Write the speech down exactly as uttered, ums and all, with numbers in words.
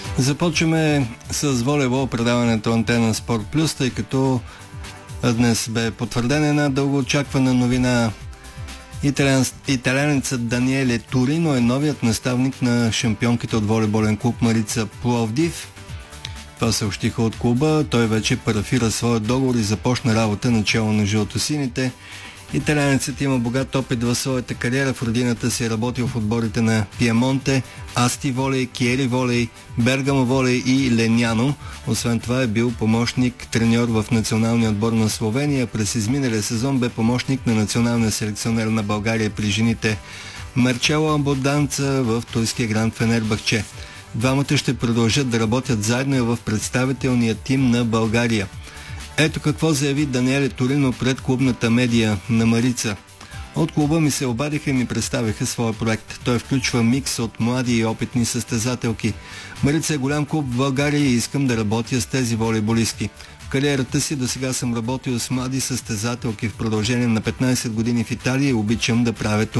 Започваме с волейбол, предаването Антена Спорт Плюс, тъй като днес бе потвърдена една дългоочаквана новина. Италианецът Даниеле Торино е новият наставник на шампионките от волейболен клуб Марица Пловдив. Това съобщиха от клуба. Той вече парафира своя договор и започна работа начало на жълтосините. Италианецът има богат опит в своята кариера. В родината си е работил в отборите на Пиемонте, Асти Волей, Киери Волей, Бергамо Волей и Леняно. Освен това е бил помощник треньор в националния отбор на Словения. През изминалия сезон бе помощник на националния селекционер на България при жените Марчело Абонданца в турския Гранд Фенербахче. Двамата ще продължат да работят заедно в представителния тим на България. Ето какво заяви Даниеле Торино пред клубната медия на Марица. От клуба ми се обадиха и ми представиха своя проект. Той включва микс от млади и опитни състезателки. Марица е голям клуб в България и искам да работя с тези волейболистки. В кариерата си досега съм работил с млади състезателки в продължение на петнайсет години в Италия и обичам да правя това.